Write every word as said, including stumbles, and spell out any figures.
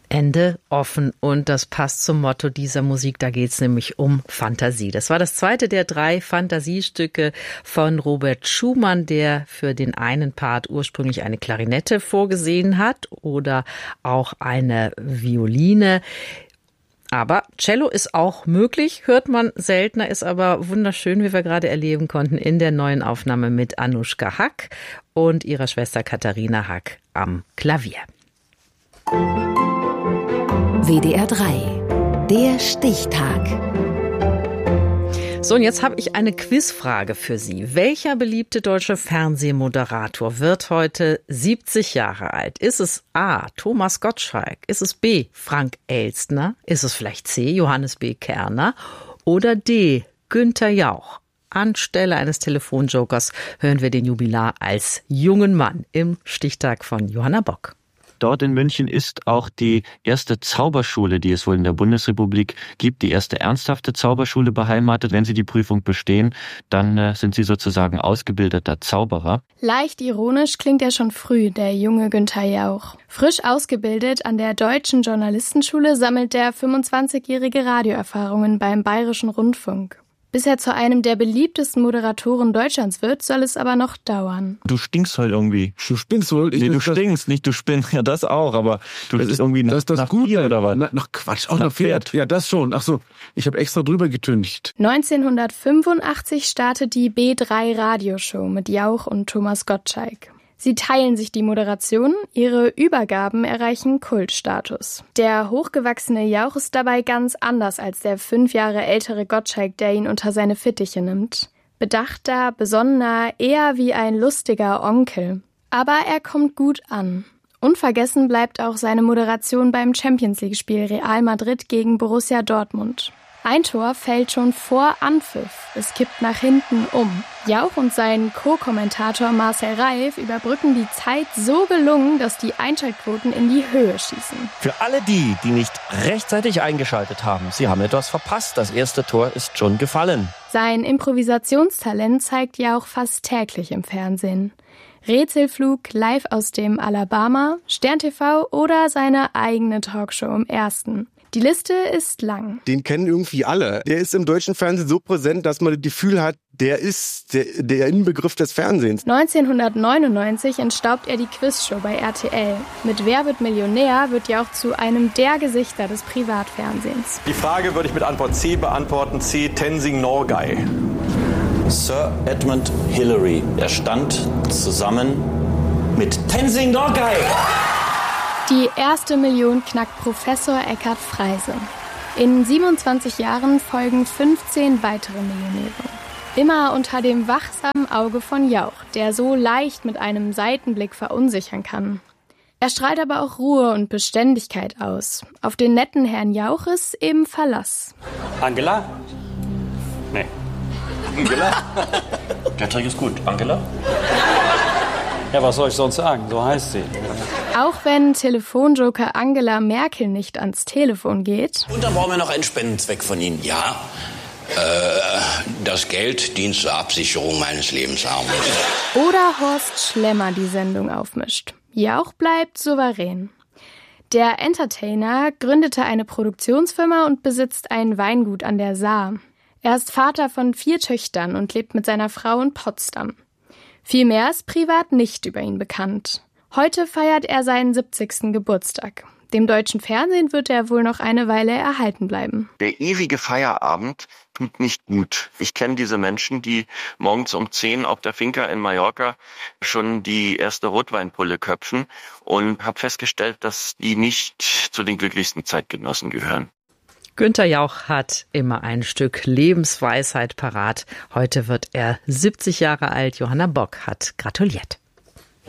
Ende offen. Und das passt zum Motto dieser Musik. Da geht es nämlich um Fantasie. Das war das zweite der drei Fantasiestücke von Robert Schumann, der für den einen Part ursprünglich eine Klarinette vorgesehen hat oder auch eine Violine. Aber Cello ist auch möglich, hört man seltener, ist aber wunderschön, wie wir gerade erleben konnten, in der neuen Aufnahme mit Anuschka Hack und ihrer Schwester Katharina Hack am Klavier. W D R drei, der Stichtag. So, und jetzt habe ich eine Quizfrage für Sie. Welcher beliebte deutsche Fernsehmoderator wird heute siebzig Jahre alt? Ist es A. Thomas Gottschalk? Ist es B. Frank Elstner? Ist es vielleicht C. Johannes B. Kerner? Oder D. Günther Jauch? Anstelle eines Telefonjokers hören wir den Jubilar als jungen Mann im Stichtag von Johanna Bock. Dort in München ist auch die erste Zauberschule, die es wohl in der Bundesrepublik gibt, die erste ernsthafte Zauberschule beheimatet. Wenn Sie die Prüfung bestehen, dann äh, sind Sie sozusagen ausgebildeter Zauberer. Leicht ironisch klingt er schon früh, der junge Günther Jauch. Frisch ausgebildet an der Deutschen Journalistenschule sammelt der fünfundzwanzigjährige Radioerfahrungen beim Bayerischen Rundfunk. Bis er zu einem der beliebtesten Moderatoren Deutschlands wird, soll es aber noch dauern. Du stinkst halt irgendwie. Du spinnst wohl. Ich, nee, du das, stinkst, nicht du spinnst. Ja, das auch, aber du das ist irgendwie das ist das nach gut, Bier oder was? Na, nach Quatsch, auch nach, nach Pferd. Pferd. Ja, das schon. Ach so, ich habe extra drüber getüncht. neunzehnhundertfünfundachtzig startet die B drei Radioshow mit Jauch und Thomas Gottschalk. Sie teilen sich die Moderation, ihre Übergaben erreichen Kultstatus. Der hochgewachsene Jauch ist dabei ganz anders als der fünf Jahre ältere Gottschalk, der ihn unter seine Fittiche nimmt. Bedachter, besonnener, eher wie ein lustiger Onkel. Aber er kommt gut an. Unvergessen bleibt auch seine Moderation beim Champions-League-Spiel Real Madrid gegen Borussia Dortmund. Ein Tor fällt schon vor Anpfiff. Es kippt nach hinten um. Jauch und sein Co-Kommentator Marcel Reif überbrücken die Zeit so gelungen, dass die Einschaltquoten in die Höhe schießen. Für alle die, die nicht rechtzeitig eingeschaltet haben, sie haben etwas verpasst. Das erste Tor ist schon gefallen. Sein Improvisationstalent zeigt Jauch fast täglich im Fernsehen. Rätselflug live aus dem Alabama, Stern T V oder seine eigene Talkshow im Ersten. Die Liste ist lang. Den kennen irgendwie alle. Der ist im deutschen Fernsehen so präsent, dass man das Gefühl hat, der ist der, der Inbegriff des Fernsehens. neunzehnhundertneunundneunzig entstaubt er die Quizshow bei R T L. Mit Wer wird Millionär wird ja auch zu einem der Gesichter des Privatfernsehens. Die Frage würde ich mit Antwort C beantworten. C. Tenzing Norgay. Sir Edmund Hillary. Er stand zusammen mit Tenzing Norgay. Die erste Million knackt Professor Eckhard Freise. In siebenundzwanzig Jahren folgen fünfzehn weitere Millionäre. Immer unter dem wachsamen Auge von Jauch, der so leicht mit einem Seitenblick verunsichern kann. Er strahlt aber auch Ruhe und Beständigkeit aus. Auf den netten Herrn Jauch ist eben Verlass. Angela? Nee. Angela? Der Trick ist gut. Angela? Ja, was soll ich sonst sagen? So heißt sie. Auch wenn Telefonjoker Angela Merkel nicht ans Telefon geht. Und dann brauchen wir noch einen Spendenzweck von Ihnen. Ja, äh, das Geld dient zur Absicherung meines Lebensabends. Oder Horst Schlemmer die Sendung aufmischt. Jauch bleibt souverän. Der Entertainer gründete eine Produktionsfirma und besitzt ein Weingut an der Saar. Er ist Vater von vier Töchtern und lebt mit seiner Frau in Potsdam. Viel mehr ist privat nicht über ihn bekannt. Heute feiert er seinen siebzigsten Geburtstag. Dem deutschen Fernsehen wird er wohl noch eine Weile erhalten bleiben. Der ewige Feierabend tut nicht gut. Ich kenne diese Menschen, die morgens um zehn auf der Finca in Mallorca schon die erste Rotweinpulle köpfen und habe festgestellt, dass die nicht zu den glücklichsten Zeitgenossen gehören. Günther Jauch hat immer ein Stück Lebensweisheit parat. Heute wird er siebzig Jahre alt. Johanna Bock hat gratuliert.